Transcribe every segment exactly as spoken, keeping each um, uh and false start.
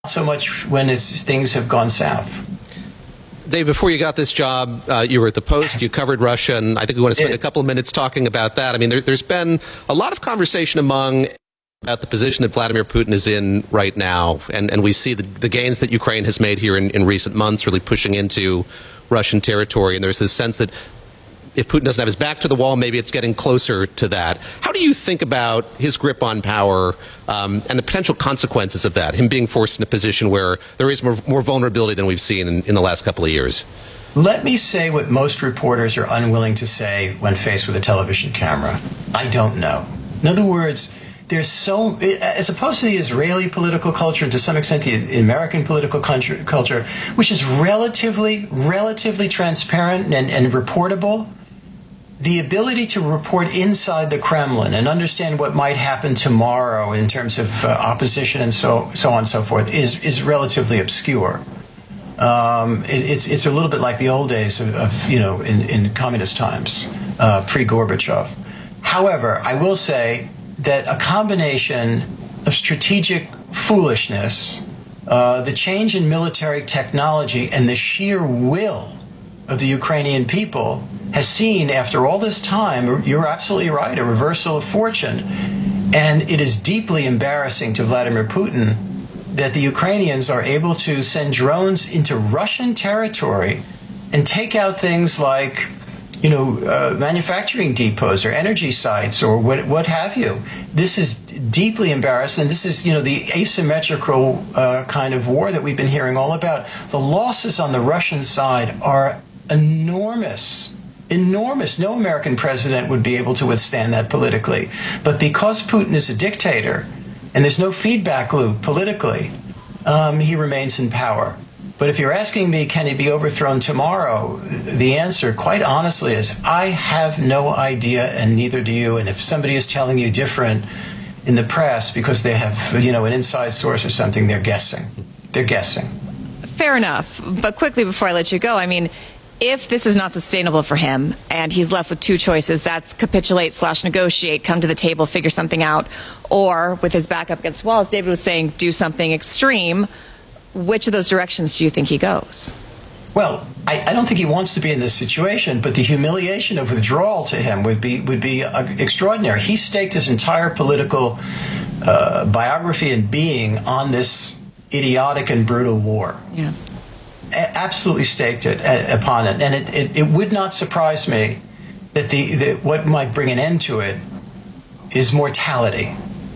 so much when it's, things have gone south. Dave, before you got this job, uh, you were at the Post, you covered Russia, and I think we want to spend a couple of minutes talking about that. I mean, there, there's been a lot of conversation among about the position that Vladimir Putin is in right now, and, and we see the, the gains that Ukraine has made here in, in recent months, really pushing into Russian territory, and there's this sense that if Putin doesn't have his back to the wall, maybe it's getting closer to that. How do you think about his grip on power um, and the potential consequences of that, him being forced in a position where there is more, more vulnerability than we've seen in, in the last couple of years? Let me say what most reporters are unwilling to say when faced with a television camera. I don't know. In other words, there's so, as opposed to the Israeli political culture and to some extent the American political culture, which is relatively, relatively transparent and, and reportable, the ability to report inside the Kremlin and understand what might happen tomorrow in terms of uh, opposition and so so on and so forth is is relatively obscure. Um, it, it's it's a little bit like the old days of, of you know in, in communist times, uh, pre-Gorbachev. However, I will say that a combination of strategic foolishness, uh, the change in military technology, and the sheer will of the Ukrainian people has seen, after all this time, you're absolutely right, a reversal of fortune. And it is deeply embarrassing to Vladimir Putin that the Ukrainians are able to send drones into Russian territory and take out things like, you know, uh, manufacturing depots or energy sites or what, what have you. This is deeply embarrassing. This is, you know, the asymmetrical uh, kind of war that we've been hearing all about. The losses on the Russian side are enormous. Enormous. No American president would be able to withstand that politically. But because Putin is a dictator and there's no feedback loop politically, um, he remains in power. But if you're asking me, can he be overthrown tomorrow? The answer, quite honestly, is I have no idea, and neither do you. And if somebody is telling you different in the press because they have, you know, an inside source or something, they're guessing. They're guessing. Fair enough. But quickly before I let you go, I mean, if this is not sustainable for him and he's left with two choices, that's capitulate slash negotiate, come to the table, figure something out, or with his back up against the wall, as David was saying, do something extreme, which of those directions do you think he goes? Well, I, I don't think he wants to be in this situation, but the humiliation of withdrawal to him would be would be uh, extraordinary. He staked his entire political uh, biography and being on this idiotic and brutal war. Yeah. Absolutely staked it uh, upon it, and it, it, it would not surprise me that the, the what might bring an end to it is mortality.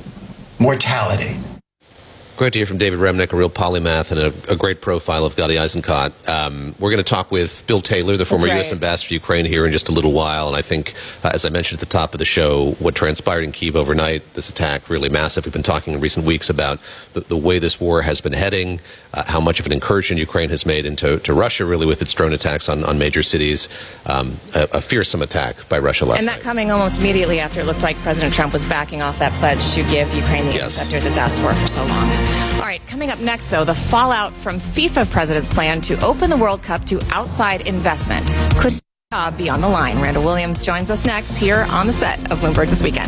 Mortality. Great to hear from David Remnick, a real polymath and a, a great profile of Gadi Eisenkot. Um, we're going to talk with Bill Taylor, the former right. U S ambassador to Ukraine, here in just a little while. And I think, uh, as I mentioned at the top of the show, what transpired in Kyiv overnight, this attack, really massive. We've been talking in recent weeks about the, the way this war has been heading, uh, how much of an incursion Ukraine has made into to Russia, really, with its drone attacks on, on major cities. Um, a, a fearsome attack by Russia last And that night. coming almost immediately after it looked like President Trump was backing off that pledge to give Ukraine the Yes. interceptors it's asked for for so long. All right, coming up next, though, the fallout from FIFA president's plan to open the World Cup to outside investment. Could his job be on the line? Randall Williams joins us next here on the set of Bloomberg This Weekend.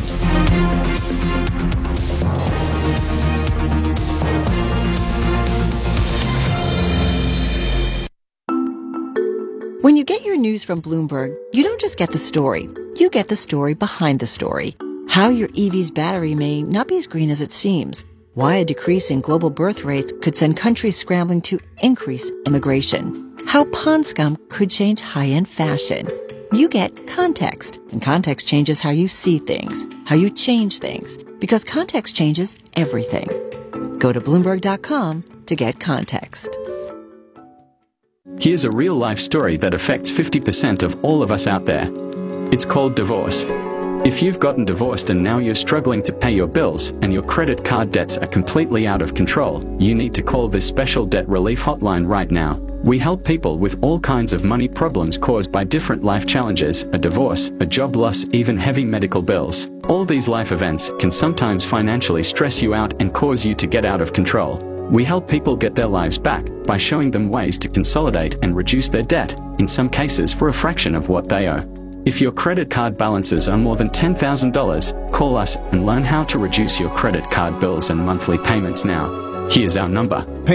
When you get your news from Bloomberg, you don't just get the story. You get the story behind the story. How your E V's battery may not be as green as it seems. Why a decrease in global birth rates could send countries scrambling to increase immigration. How pond scum could change high-end fashion. You get context, and context changes how you see things, how you change things, because context changes everything. Go to Bloomberg dot com to get context. Here's a real-life story that affects fifty percent of all of us out there. It's called divorce. If you've gotten divorced and now you're struggling to pay your bills and your credit card debts are completely out of control, you need to call this special debt relief hotline right now. We help people with all kinds of money problems caused by different life challenges, a divorce, a job loss, even heavy medical bills. All these life events can sometimes financially stress you out and cause you to get out of control. We help people get their lives back by showing them ways to consolidate and reduce their debt, in some cases for a fraction of what they owe. If your credit card balances are more than ten thousand dollars, call us and learn how to reduce your credit card bills and monthly payments now. Here's our number.